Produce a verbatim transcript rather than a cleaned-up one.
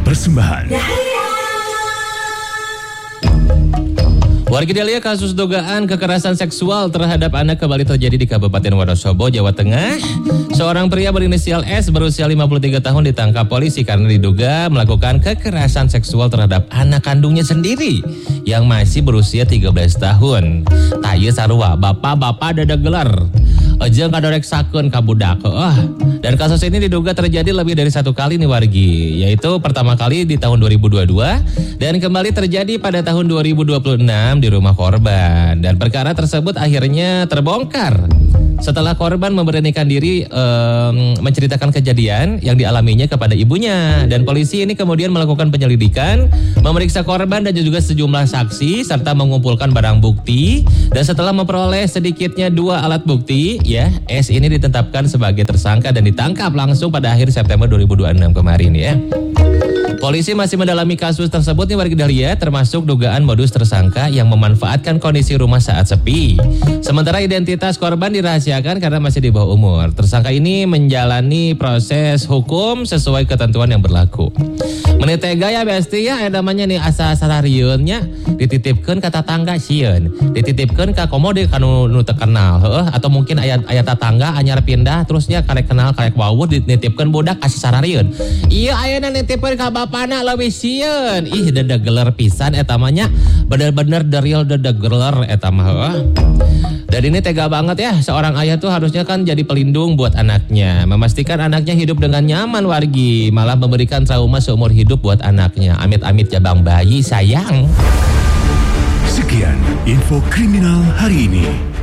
Persembahan. Warga Dahlia, kasus dugaan kekerasan seksual terhadap anak kembali terjadi di Kabupaten Wonosobo, Jawa Tengah. Seorang pria berinisial S berusia lima puluh tiga tahun ditangkap polisi karena diduga melakukan kekerasan seksual terhadap anak kandungnya sendiri yang masih berusia tiga belas tahun. Taya sarua, bapak-bapak dada gelar. Ejeng kadorek sakun kabudak. Oh, dan kasus ini diduga terjadi lebih dari satu kali nih wargi, yaitu pertama kali di tahun dua ribu dua puluh dua dan kembali terjadi pada tahun dua ribu dua puluh enam di rumah korban. Dan perkara tersebut akhirnya terbongkar setelah korban memberanikan diri um, menceritakan kejadian yang dialaminya kepada ibunya. Dan polisi ini kemudian melakukan penyelidikan, memeriksa korban dan juga sejumlah saksi serta mengumpulkan barang bukti. Dan setelah memperoleh sedikitnya dua alat bukti, ya, S ini ditetapkan sebagai tersangka dan ditangkap langsung pada akhir September dua ribu dua puluh enam kemarin, ya. Polisi masih mendalami kasus tersebut nih warga Dahlia, termasuk dugaan modus tersangka yang memanfaatkan kondisi rumah saat sepi. Sementara identitas korban dirahasiakan karena masih di bawah umur. Tersangka ini menjalani proses hukum sesuai ketentuan yang berlaku. Menitega ya besti ya, namanya nih asa sarariunnya dititipkan ke tetangga sieun, dititipkan ke komode kanu nu teu kenal, heuh, atau mungkin aya aya tetangga anyar pindah terusnya karek kenal karek wawuh dititipkan budak asa sarariun. Ieu ayeuna nitipkeun ka bapana leuwih sieun. Ih dada geler pisan eta mah nya, bener-bener the real dada geler eta mah, heuh. Dan ini tega banget ya, seorang ayah tuh harusnya kan jadi pelindung buat anaknya, memastikan anaknya hidup dengan nyaman wargi, malah memberikan trauma seumur hidup buat anaknya. Amit-amit jabang bayi sayang. Sekian info kriminal hari ini.